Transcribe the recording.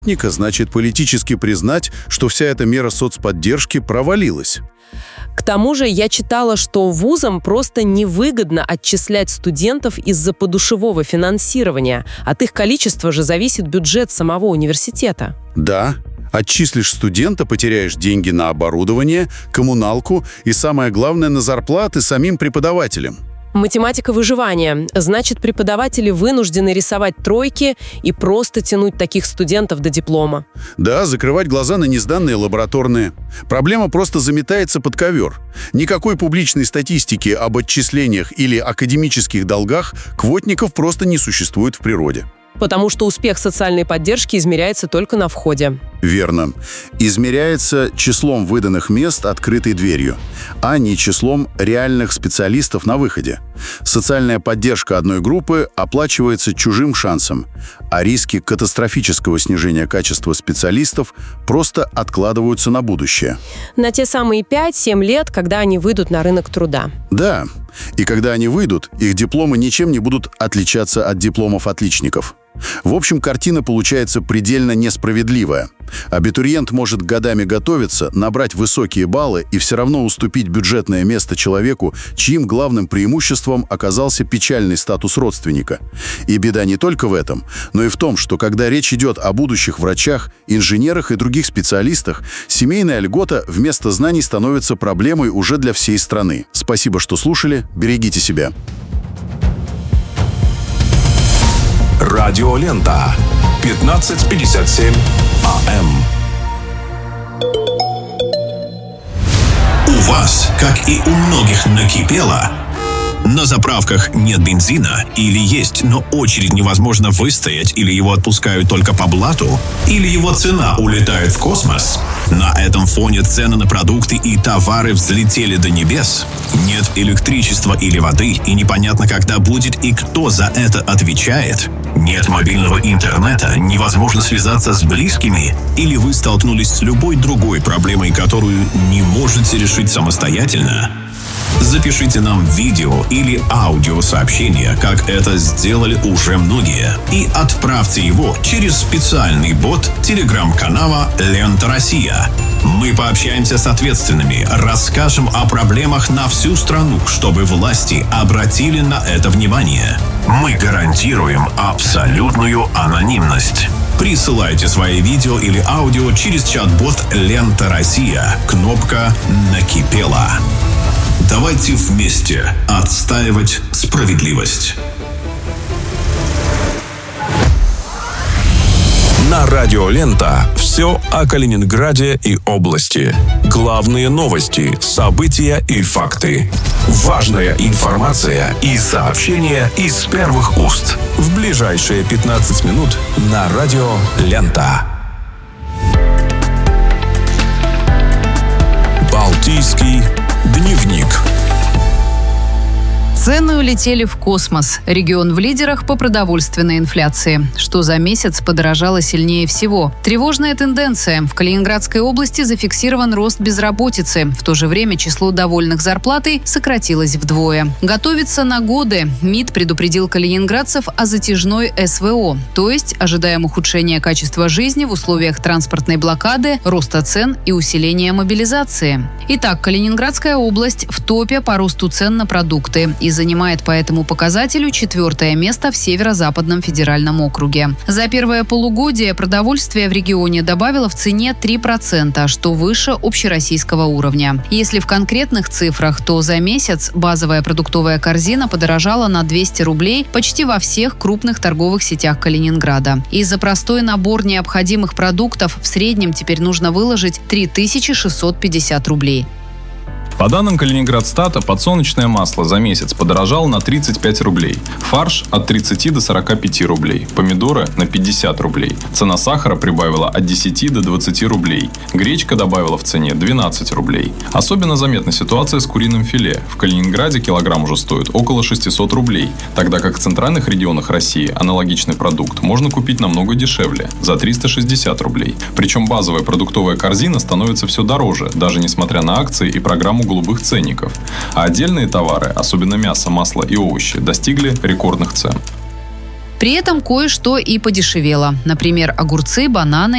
значит политически признать, что вся эта мера соцподдержки провалилась. К тому же я читала, что вузам просто невыгодно отчислять студентов из-за подушевого финансирования. От их количества же зависит бюджет самого университета. Да, отчислишь студента, потеряешь деньги на оборудование, коммуналку и, самое главное, на зарплаты самим преподавателям. Математика выживания. Значит, преподаватели вынуждены рисовать тройки и просто тянуть таких студентов до диплома. Да, закрывать глаза на несданные лабораторные. Проблема просто заметается под ковер. Никакой публичной статистики об отчислениях или академических долгах квотников просто не существует в природе. Потому что успех социальной поддержки измеряется только на входе. Верно. Измеряется числом выданных мест открытой дверью, а не числом реальных специалистов на выходе. Социальная поддержка одной группы оплачивается чужим шансом, а риски катастрофического снижения качества специалистов просто откладываются на будущее. На те самые 5-7 лет, когда они выйдут на рынок труда. Да, и когда они выйдут, их дипломы ничем не будут отличаться от дипломов отличников. В общем, картина получается предельно несправедливая. Абитуриент может годами готовиться, набрать высокие баллы и все равно уступить бюджетное место человеку, чьим главным преимуществом оказался печальный статус родственника. И беда не только в этом, но и в том, что когда речь идет о будущих врачах, инженерах и других специалистах, семейная льгота вместо знаний становится проблемой уже для всей страны. Спасибо, что слушали. Берегите себя. Радиолента. 15:57 АМ. У вас, как и у многих, накипело? На заправках нет бензина или есть, но очередь невозможно выстоять, или его отпускают только по блату, или его цена улетает в космос. На этом фоне цены на продукты и товары взлетели до небес. Нет электричества или воды, и непонятно, когда будет и кто за это отвечает. Нет мобильного интернета, невозможно связаться с близкими, или вы столкнулись с любой другой проблемой, которую не можете решить самостоятельно. Запишите нам видео или аудиосообщение, как это сделали уже многие, и отправьте его через специальный бот телеграм-канала «Лента Россия». Мы пообщаемся с ответственными, расскажем о проблемах на всю страну, чтобы власти обратили на это внимание. Мы гарантируем абсолютную анонимность. Присылайте свои видео или аудио через чат-бот «Лента Россия». Кнопка «Накипело». Давайте вместе отстаивать справедливость. На Радио Лента все о Калининграде и области. Главные новости, события и факты. Важная информация и сообщения из первых уст. В ближайшие 15 минут на Радио Лента. Балтийский дневник. Цены улетели в космос. Регион в лидерах по продовольственной инфляции. Что за месяц подорожало сильнее всего? Тревожная тенденция. В Калининградской области зафиксирован рост безработицы. В то же время число довольных зарплатой сократилось вдвое. Готовится на годы. МИД предупредил калининградцев о затяжной СВО, то есть ожидаем ухудшения качества жизни в условиях транспортной блокады, роста цен и усиления мобилизации. Итак, Калининградская область в топе по росту цен на продукты и занимает по этому показателю 4-е место в Северо-Западном федеральном округе. За первое полугодие продовольствие в регионе добавило в цене 3%, что выше общероссийского уровня. Если в конкретных цифрах, то за месяц базовая продуктовая корзина подорожала на 200 рублей почти во всех крупных торговых сетях Калининграда. И за простой набор необходимых продуктов в среднем теперь нужно выложить 3650 рублей. По данным Калининградстата, подсолнечное масло за месяц подорожало на 35 рублей, фарш от 30 до 45 рублей, помидоры на 50 рублей. Цена сахара прибавила от 10 до 20 рублей, гречка добавила в цене 12 рублей. Особенно заметна ситуация с куриным филе. В Калининграде килограмм уже стоит около 600 рублей, тогда как в центральных регионах России аналогичный продукт можно купить намного дешевле, за 360 рублей. Причем базовая продуктовая корзина становится все дороже, даже несмотря на акции и программу голубых ценников. А отдельные товары, особенно мясо, масло и овощи, достигли рекордных цен. При этом кое-что и подешевело. Например, огурцы, бананы